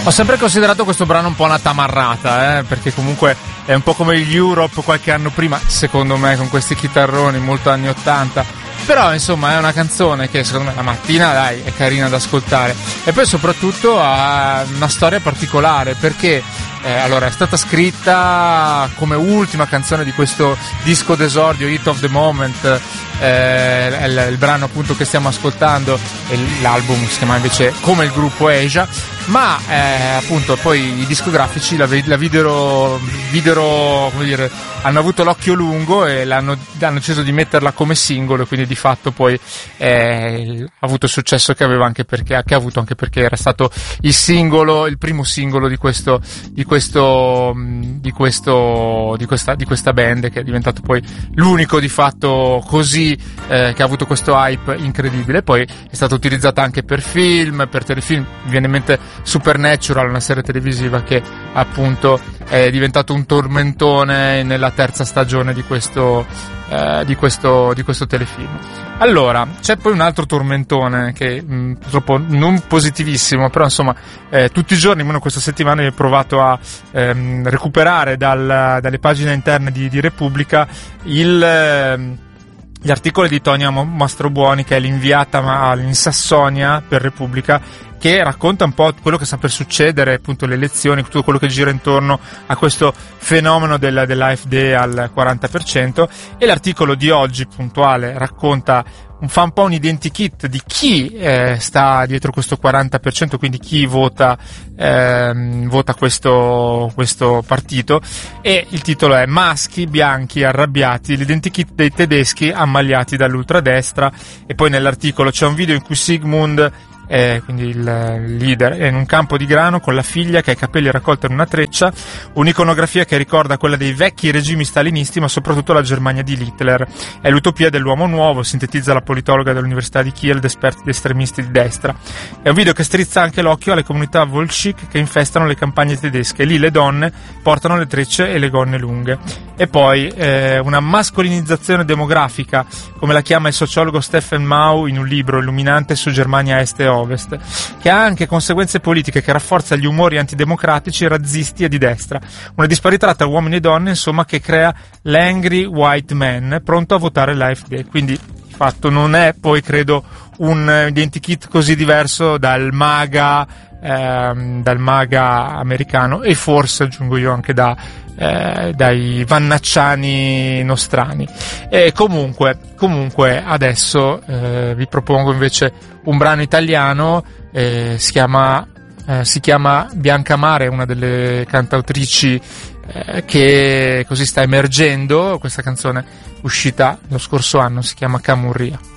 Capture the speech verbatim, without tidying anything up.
Ho sempre considerato questo brano un po' una tamarrata, eh, perché comunque è un po' come gli Europe qualche anno prima, secondo me, con questi chitarroni molto anni ottanta. Però insomma è una canzone che secondo me la mattina, dai, è carina da ascoltare. E poi soprattutto ha una storia particolare, perché eh, allora è stata scritta come ultima canzone di questo disco d'esordio, Hit of the Moment, eh, il, il brano appunto che stiamo ascoltando, e l'album si chiama invece come il gruppo Asia. Ma eh, appunto poi i discografici la, la videro, videro, come dire, hanno avuto l'occhio lungo e l'hanno, hanno deciso di metterla come singolo, quindi di fatto poi eh, ha avuto il successo che aveva, anche perché che ha avuto anche perché era stato il singolo, il primo singolo di questo di questo di questo di questa di questa band, che è diventato poi l'unico di fatto così eh, che ha avuto questo hype incredibile. Poi è stata utilizzata anche per film, per telefilm. Mi viene in mente Supernatural, una serie televisiva che appunto è diventato un tormentone nella terza stagione di questo eh, di questo di questo telefilm. Allora, c'è poi un altro tormentone che mh, purtroppo non positivissimo, però insomma eh, tutti i giorni, almeno questa settimana, ho provato a ehm, recuperare dal, dalle pagine interne di, di Repubblica il ehm, gli articoli di Tonia Mastrobuoni, che è l'inviata in Sassonia per Repubblica, che racconta un po' quello che sta per succedere, appunto le elezioni, tutto quello che gira intorno a questo fenomeno del, dell'A F D al quaranta per cento. E l'articolo di oggi puntuale racconta, fa un po' un identikit di chi eh, sta dietro questo quaranta per cento, quindi chi vota ehm, vota questo, questo partito, e il titolo è Maschi bianchi arrabbiati, l'identikit dei tedeschi ammaliati dall'ultradestra. E poi nell'articolo c'è un video in cui Sigmund, Eh, quindi il leader, è in un campo di grano con la figlia che ha i capelli raccolti in una treccia, un'iconografia che ricorda quella dei vecchi regimi stalinisti, ma soprattutto la Germania di Hitler. È l'utopia dell'uomo nuovo, sintetizza la politologa dell'Università di Kiel ed esperti estremisti di destra. È un video che strizza anche l'occhio alle comunità Volscic che infestano le campagne tedesche. Lì le donne portano le trecce e le gonne lunghe. E poi eh, una mascolinizzazione demografica, come la chiama il sociologo Stefan Mau in un libro illuminante su Germania Est e Ovest, che ha anche conseguenze politiche, che rafforza gli umori antidemocratici, razzisti e di destra. Una disparità tra uomini e donne, insomma, che crea l'angry white man pronto a votare l'A F D. Quindi di fatto non è poi, credo, un identikit così diverso dal MAGA ehm, dal MAGA americano, e forse, aggiungo io, anche da eh, dai vannacciani nostrani. E comunque comunque adesso eh, vi propongo invece un brano italiano, eh, si chiama eh, si chiama Bianca Mare, una delle cantautrici eh, che così sta emergendo. Questa canzone uscita lo scorso anno si chiama Camurria.